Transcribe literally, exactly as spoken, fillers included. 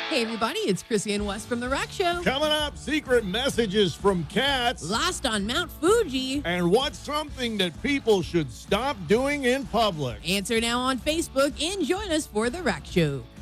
Hey, everybody, it's Chrissy and Wes from The Rack Show. Coming up, secret messages from cats. Lost on Mount Fuji. And what's something that people should stop doing in public? Answer now on Facebook and join us for The Rack Show.